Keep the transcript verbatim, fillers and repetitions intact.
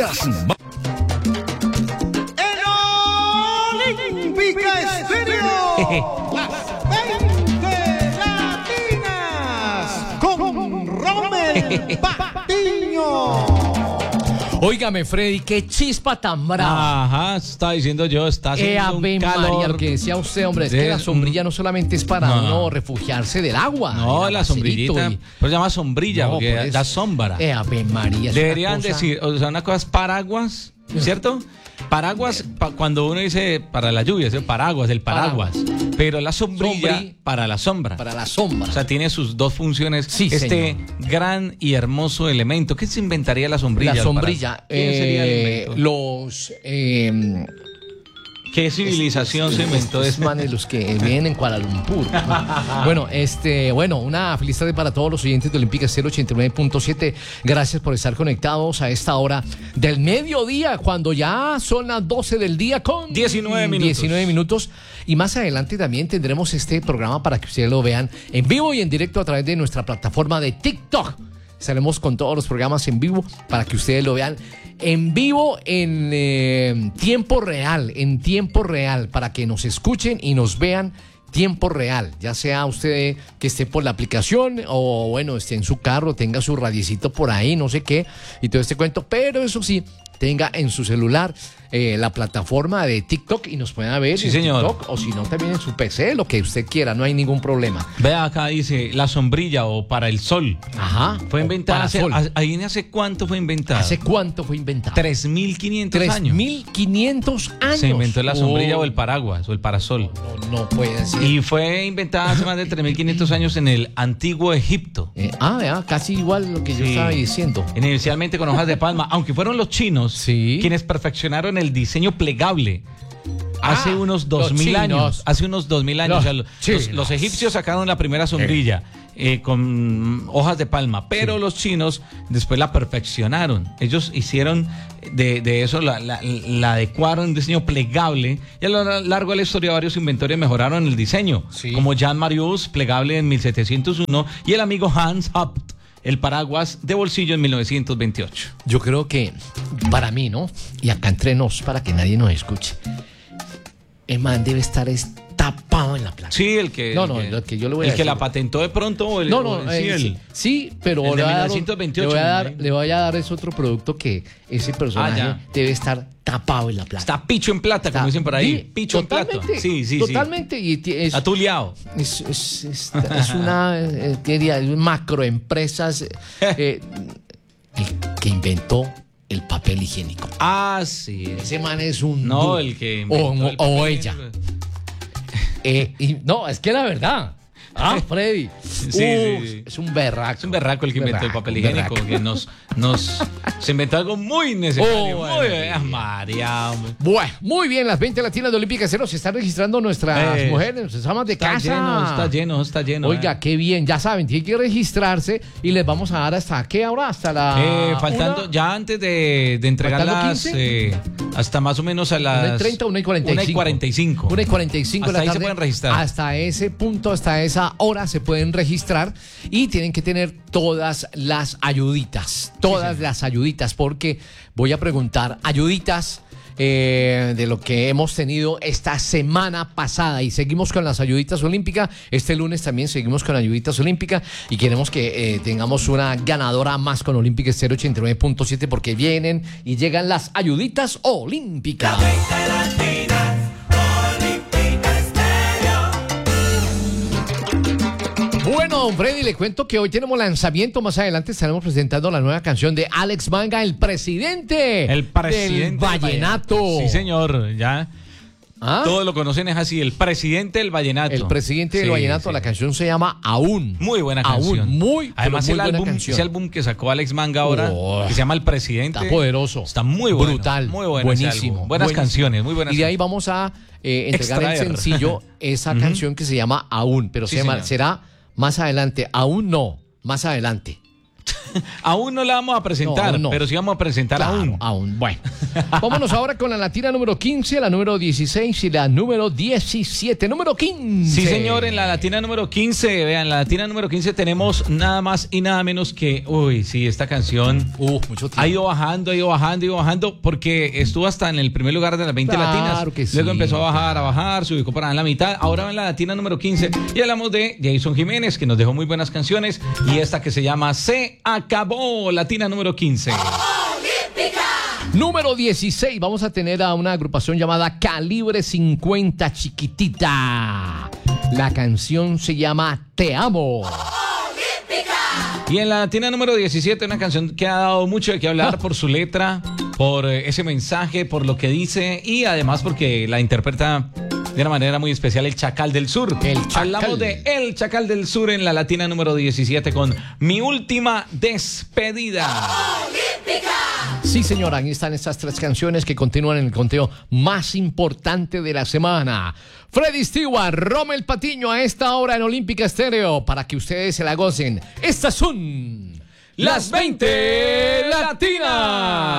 Las... En Olímpica Estéreo, las veinte latinas con Rommel Patiño. Óigame, Freddy, qué chispa tan brava. Ajá, está diciendo yo, está haciendo Eh, un Ave calor. María, lo que decía usted, hombre, es de- que la sombrilla no solamente es para No. uno refugiarse del agua. No, el la aguacerito sombrillita, y- pero se llama sombrilla No, porque pues, da sombra. Eh, Ave María. es Deberían una cosa- decir, o sea, una cosa es paraguas, ¿cierto? Paraguas, pa- cuando uno dice para la lluvia, es paraguas, el paraguas. Pero la sombrilla Sombrí- para la sombra. Para la sombra. O sea, tiene sus dos funciones. Sí, este señor. gran y hermoso elemento. ¿Qué se inventaría la sombrilla? la Alvarado? sombrilla. ¿Quién sería el eh, invento? los. Eh, ¿Qué civilización se inventó estos eso? manes, los que vienen en Kuala Lumpur. Bueno, este, bueno, una feliz tarde para todos los oyentes de Olímpica Estéreo ochenta y nueve punto siete. Gracias por estar conectados a esta hora del mediodía, cuando ya son las doce del día con diecinueve minutos. diecinueve minutos. Y más adelante también tendremos este programa para que ustedes lo vean en vivo y en directo a través de nuestra plataforma de TikTok. Estaremos con todos los programas en vivo para que ustedes lo vean en vivo, en eh, tiempo real, en tiempo real, para que nos escuchen y nos vean tiempo real, ya sea usted que esté por la aplicación o bueno, esté en su carro, tenga su radiecito por ahí, no sé qué, y todo este cuento, pero eso sí, tenga en su celular eh, la plataforma de TikTok y nos pueda ver Sí, en señor. TikTok, o si no también en su P C, lo que usted quiera, no hay ningún problema. Vea acá, dice la sombrilla o para el sol. Ajá. Fue o inventada hace, parasol. ¿ahí hace cuánto fue inventada? ¿Hace cuánto fue inventada? tres mil quinientos Tres años. mil quinientos años. Se inventó la sombrilla Oh, o el paraguas o el parasol. No, no puede ser. Y fue inventada hace más de tres mil quinientos años en el antiguo Egipto. Eh, ah, vea, casi igual lo que yo Sí. estaba diciendo. Inicialmente con hojas de palma, aunque fueron los chinos Sí. quienes perfeccionaron el diseño plegable hace Ah, unos dos los mil chinos. años. Hace unos dos mil años. Los O sea, los, chinos. los egipcios sacaron la primera sombrilla eh, con hojas de palma, pero Sí. los chinos después la perfeccionaron. Ellos hicieron de, de eso, la, la, la adecuaron, un diseño plegable, y a lo largo de la historia varios inventores mejoraron el diseño, Sí. como Jean Marius, plegable en mil setecientos uno, y el amigo Hans Haupt, el paraguas de bolsillo en mil novecientos veintiocho. Yo creo que para mí, ¿no? Y acá entre nos, para que nadie nos escuche, el man debe estar es tapado en la plata. Sí, el que, No, no, el que, lo que yo le voy a el que decir. la patentó de pronto o el, No, o no, el- sí, eh, el- sí, sí, pero el de le, voy a dar, mil novecientos veintiocho, le voy a dar, ¿no? le voy a dar ese otro producto que ese personaje Ah, ya. debe estar tapado en la plata. está picho en plata, como Está- dicen por ahí. Sí, Picho en plata. totalmente, Sí, sí, Totalmente. Y ti- sí. es, Atuleado. es, es, es- es una eh, ¿qué diría? macroempresas eh, eh, el que inventó el papel higiénico. Ah, sí. Ese man es un No, duro. el que o, inventó el o papel ella. higiénico. Eh, y, no, es que la verdad. Ah, Freddy. Sí, Uf, sí, sí. Es un berraco. Es un berraco el que inventó el Berraco, papel higiénico, berraco. que nos, nos se inventó algo muy necesario. Oh, muy bueno, bien, María, hombre. Bueno, muy bien, las veinte latinas de Olímpica Cero se están registrando nuestras Eh, mujeres, nuestras amas de Está casa. lleno, está lleno, está lleno. Oiga, eh. qué bien, ya saben, tienen que registrarse y les vamos a dar hasta qué hora, hasta la Eh, faltando, una- ya antes de, de entregarlas, ¿Faltando quince? eh, hasta más o menos a las una y treinta, una y cuarenta y una cinco. y cuarenta y cinco. una y cuarenta y cinco de Hasta la ahí se tarde. pueden registrar. Hasta ese punto, hasta esa hora se pueden registrar y tienen que tener todas las ayuditas. Todas las ayuditas, porque voy a preguntar, ayuditas. eh, de lo que hemos tenido esta semana pasada y seguimos con las ayuditas olímpicas. Este lunes también seguimos con ayuditas olímpicas y queremos que eh, tengamos una ganadora más con Olímpica Estéreo ochenta y nueve punto siete porque vienen y llegan las ayuditas olímpicas. Bueno, don Freddy, le cuento que hoy tenemos lanzamiento. Más adelante estaremos presentando la nueva canción de Alex Manga, el presidente, El presidente del del vallenato. Sí, señor, ya. ¿Ah? Todos lo conocen, es así, el presidente del vallenato. El presidente del Sí, vallenato. sí. La canción se llama Aún. Muy buena canción. Aún, muy, Además, pero muy el buena álbum, canción. ese álbum que sacó Alex Manga ahora, Oh, que se llama El Presidente. Está poderoso. Está muy bueno. Brutal. Muy bueno ese Buenísimo. álbum. Buenas buenísimo. canciones, muy buenas. Y de ahí vamos a eh, entregar Extraer. el sencillo, esa Ujú. canción que se llama Aún. Pero Sí, se llama- señor. será más adelante. Aún no, más adelante. Aún no la vamos a presentar, No, no. pero sí vamos a presentar Claro, aún. aún. Bueno, vámonos ahora con la latina número quince, la número dieciséis y la número diecisiete. Número quince. Sí, señor, en la latina número quince, vean, en la latina número quince tenemos nada más y nada menos que, uy, sí, esta canción Uh, mucho tiempo. ha ido bajando, ha ido bajando, ha ido bajando, porque estuvo hasta en el primer lugar de las veinte Claro latinas. que sí, Luego empezó a bajar, claro. a bajar, se ubicó para en la mitad. Ahora va en la latina número quince y hablamos de Jason Jiménez, que nos dejó muy buenas canciones, y esta que se llama Se Acabó, latina número quince. Número dieciséis, vamos a tener a una agrupación llamada Calibre cincuenta Chiquitita. La canción se llama Te Amo. Y en la latina número diecisiete, una canción que ha dado mucho de qué hablar por su letra, por eh, ese mensaje, por lo que dice, y además porque la interpreta de una manera muy especial el Chacal del Sur. El Chacal. Hablamos de El Chacal del Sur en la latina número diecisiete con Mi Última Despedida. Sí, señora, aquí están estas tres canciones que continúan en el conteo más importante de la semana. Freddy Stewart, Rommel Patiño a esta hora en Olímpica Estéreo para que ustedes se la gocen. Estas son Las veinte Latinas.